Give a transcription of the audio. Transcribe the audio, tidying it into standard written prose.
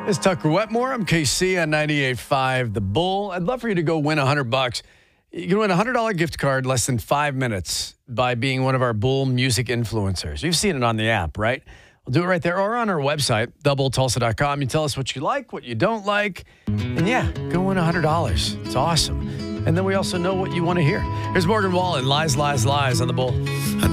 It's Tucker Wetmore. I'm KC on 98.5 The Bull. I'd love for you to go win $100. You can win a $100 gift card less than 5 minutes by being one of our Bull music influencers. You've seen it on the app, right? We'll do it right there or on our website, thebulltulsa.com. You tell us what you like, what you don't like, and yeah, go win $100. It's awesome. And then we also know what you want to hear. Here's Morgan Wallen, Lies, Lies, Lies on The Bull.